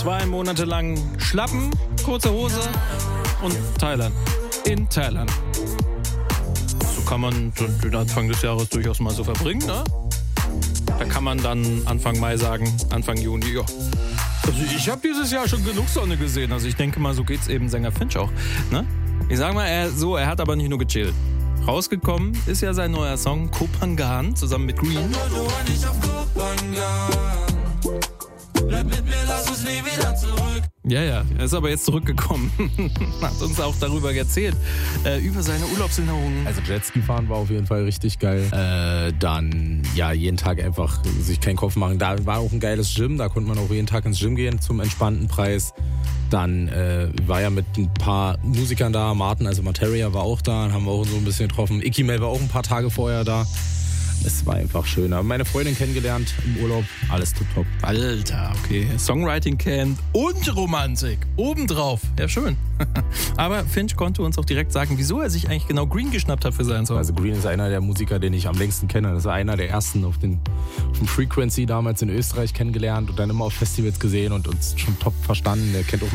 2 Monate lang Schlappen, kurze Hose und Thailand. In Thailand. So kann man den Anfang des Jahres durchaus mal so verbringen, ne? Da kann man dann Anfang Mai sagen, Anfang Juni, ja. Also ich habe dieses Jahr schon genug Sonne gesehen. Also ich denke mal, so geht's eben Sänger Finch auch, ne? Ich sag mal, er hat aber nicht nur gechillt. Rausgekommen ist ja sein neuer Song Kopangan zusammen mit Green. Bleib mit mir, lass uns nie wieder zurück. Ja, er ist aber jetzt zurückgekommen. Hat uns auch darüber erzählt. Über seine Urlaubserinnerungen. Also Jetski fahren war auf jeden Fall richtig geil. Dann, jeden Tag einfach sich keinen Kopf machen. Da war auch ein geiles Gym, da konnte man auch jeden Tag ins Gym gehen zum entspannten Preis. Dann war ja mit ein paar Musikern da. Martin, also Materia, war auch da. Dann haben wir auch so ein bisschen getroffen. Icky Mel war auch ein paar Tage vorher da. Es war einfach schön. Aber meine Freundin kennengelernt im Urlaub. Alles tipptopp. Alter, okay. Songwriting Camp und Romantik. Obendrauf. Ja, schön. Aber Finch konnte uns auch direkt sagen, wieso er sich eigentlich genau Green geschnappt hat für seinen Song. Also Green ist einer der Musiker, den ich am längsten kenne. Das war einer der ersten auf dem Frequency damals in Österreich kennengelernt und dann immer auf Festivals gesehen und uns schon top verstanden. Der kennt auch